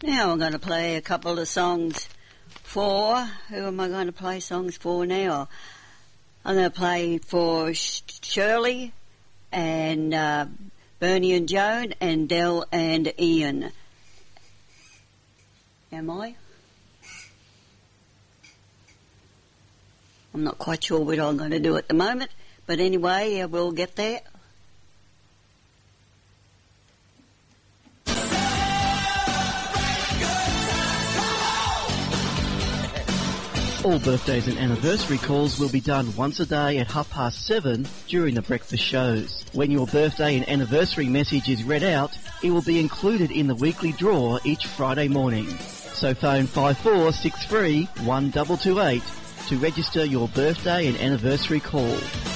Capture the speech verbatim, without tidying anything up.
Now I'm going to play a couple of songs for... Who am I going to play songs for now? I'm going to play for Shirley and uh, Bernie and Joan and Del and Ian. Am I? I'm not quite sure what I'm going to do at the moment, but anyway, uh, we'll get there. All birthdays and anniversary calls will be done once a day at half past seven during the breakfast shows. When your birthday and anniversary message is read out, it will be included in the weekly draw each Friday morning. So phone five four six three one two two eight to register your birthday and anniversary call.